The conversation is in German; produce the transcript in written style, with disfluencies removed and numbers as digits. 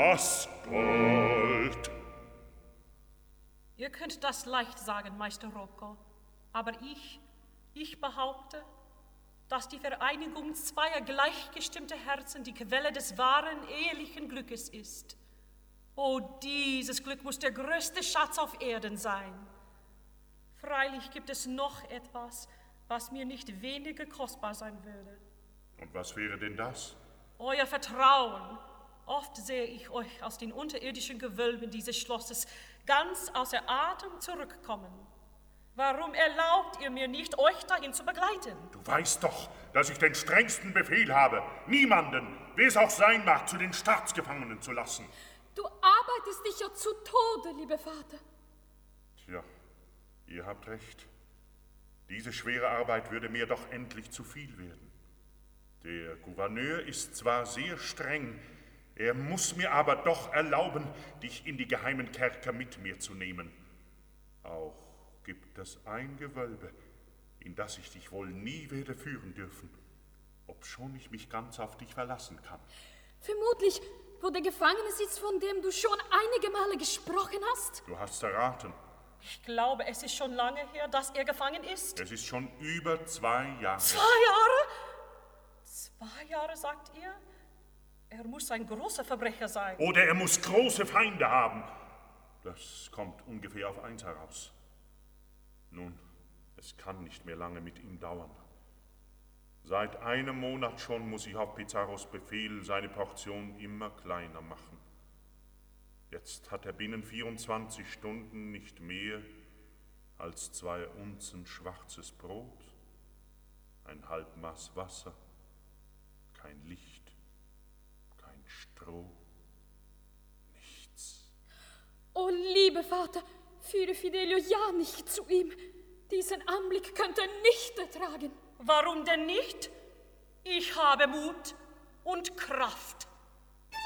das Gold. Ihr könnt das leicht sagen, Meister Rocco, aber ich behaupte, dass die Vereinigung zweier gleichgestimmter Herzen die Quelle des wahren ehelichen Glückes ist. Oh, dieses Glück muss der größte Schatz auf Erden sein. Freilich gibt es noch etwas, was mir nicht weniger kostbar sein würde. Und was wäre denn das? Euer Vertrauen. Oft sehe ich euch aus den unterirdischen Gewölben dieses Schlosses ganz außer Atem zurückkommen. Warum erlaubt ihr mir nicht, euch dahin zu begleiten? Du weißt doch, dass ich den strengsten Befehl habe, niemanden, wer es auch sein mag, zu den Staatsgefangenen zu lassen. Du arbeitest dich ja zu Tode, lieber Vater. Tja, ihr habt recht. Diese schwere Arbeit würde mir doch endlich zu viel werden. Der Gouverneur ist zwar sehr streng, er muss mir aber doch erlauben, dich in die geheimen Kerker mit mir zu nehmen. Auch gibt es ein Gewölbe, in das ich dich wohl nie werde führen dürfen, obschon ich mich ganz auf dich verlassen kann. Vermutlich, wo der Gefangene sitzt, von dem du schon einige Male gesprochen hast. Du hast erraten. Ich glaube, es ist schon lange her, dass er gefangen ist. Es ist schon über 2 Jahre. 2 Jahre? 2 Jahre, sagt ihr? Er muss ein großer Verbrecher sein. Oder er muss große Feinde haben. Das kommt ungefähr auf 1 heraus. Nun, es kann nicht mehr lange mit ihm dauern. Seit einem Monat schon muss ich auf Pizarros Befehl seine Portion immer kleiner machen. Jetzt hat er binnen 24 Stunden nicht mehr als 2 Unzen schwarzes Brot, ein Halbmaß Wasser, kein Licht, kein Stroh, nichts. Oh, liebe Vater, führe Fidelio ja nicht zu ihm. Diesen Anblick könnte er nicht ertragen. Warum denn nicht? Ich habe Mut und Kraft.